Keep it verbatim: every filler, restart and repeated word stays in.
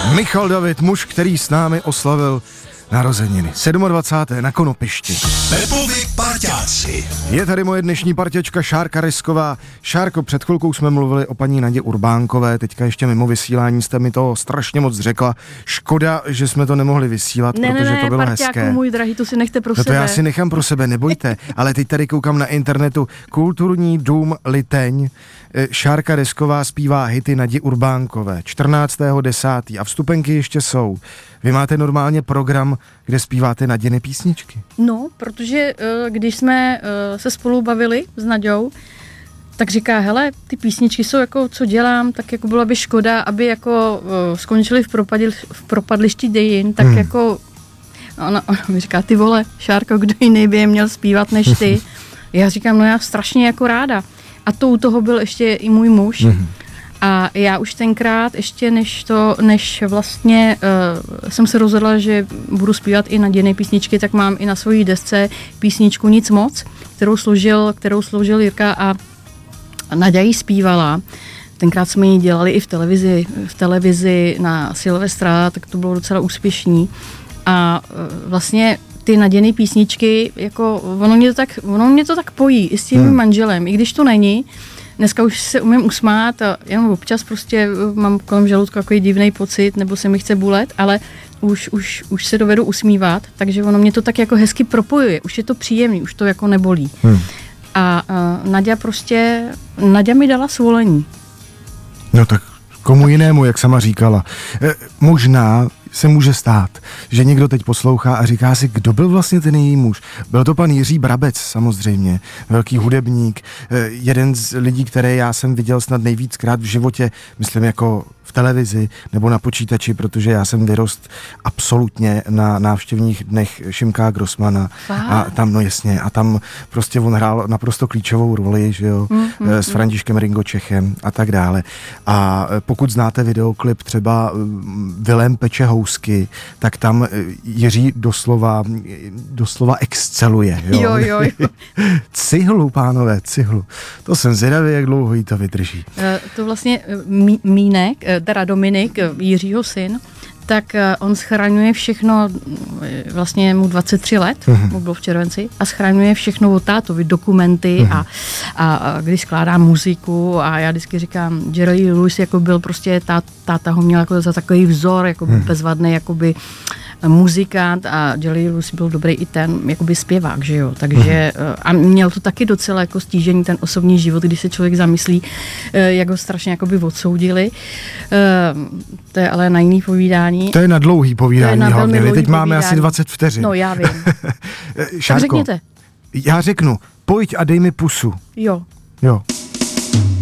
Michal David, muž, který s námi oslavil narozeniny. dvacátého sedmého na Konopišti. Pepovi parťáci. Je tady moje dnešní parťačka Šárka Resková. Šárko, před chvilkou jsme mluvili o paní Nadě Urbánkové, teďka ještě mimo vysílání jste mi to strašně moc řekla. Škoda, že jsme to nemohli vysílat, ne, protože ne, ne, to bylo parťáku, hezké. můj drahý, to si nechte pro No to sebe. já si nechám pro sebe, nebojte, ale teď tady koukám na internetu. Kulturní dům Liteň. Šárka Resková zpívá hity Nadě Urbánkové. čtrnáctého desátého a vstupenky ještě jsou. Vy máte normálně program, kde zpíváte Naděny písničky. No, protože když jsme se spolu bavili s Naďou, tak říká, hele, ty písničky jsou jako, co dělám, tak jako byla by škoda, aby jako skončily v, propadli, v propadlišti dějin, tak hmm. jako ona, ona mi říká, ty vole, Šárko, kdo jiný by je měl zpívat než ty. Já říkám, no já strašně jako ráda. A to u toho byl ještě i můj muž. Hmm. A já už tenkrát, ještě než to, než vlastně uh, jsem se rozhodla, že budu zpívat i Naděny písničky, tak mám i na svojí desce písničku Nic moc, kterou složil, kterou složil Jirka a Naďa ji zpívala. Tenkrát jsme ji dělali i v televizi, v televizi na Silvestra, tak to bylo docela úspěšný. A uh, vlastně ty Naděny písničky, jako ono mě to tak, ono mě to tak pojí i s tím hmm. manželem, i když to není. Dneska už se umím usmát a jenom občas prostě mám kolem žaludku takový divný pocit, nebo se mi chce bulet, ale už, už, už se dovedu usmívat, takže ono mě to tak jako hezky propojuje, už je to příjemný, už to jako nebolí. Hmm. A, a Naďa prostě, Naďa mi dala svolení. No tak komu jinému, jak sama říkala. E, možná se může stát, že někdo teď poslouchá a říká si, kdo byl vlastně ten její muž. Byl to pan Jiří Brabec, samozřejmě, velký hudebník, jeden z lidí, které já jsem viděl snad nejvíckrát v životě, myslím jako v televizi nebo na počítači, protože já jsem vyrost absolutně na návštěvních dnech Šimka Grossmana. A tam, no jasně, a tam prostě on hrál naprosto klíčovou roli, že jo, mm, mm, s Františkem Ringo Čechem a tak dále. A pokud znáte videoklip třeba Vilém peče housky, tak tam Jiří doslova, doslova exceluje. Jo, jo, jo. jo. Cihlu, pánové, cihlu. To jsem zvědavý, jak dlouho jí to vydrží. To vlastně Mínek, teda Dominik, Jiřího syn, tak on schraňuje všechno, vlastně mu dvacet tři let, uh-huh. mu bylo v červenci, a schraňuje všechno od tátovi, dokumenty uh-huh. a, a, a když skládá muziku a já vždycky říkám, Jerry Lee Lewis jako byl prostě, tá, táta ho měl jako za takový vzor, jako uh-huh. bezvadný, jakoby muzikant a Jerry Lewis byl dobrý i ten jakoby zpěvák, že jo, takže uh-huh. a měl to taky docela jako stížený ten osobní život, když se člověk zamyslí, jak ho strašně jakoby odsoudili. To je ale na jiný povídání. To je na dlouhý povídání na hlavně, my teď povídání. máme asi dvacet vteřin. No já vím. Šárko, tak řekněte. Já řeknu, pojď a dej mi pusu. Jo. Jo.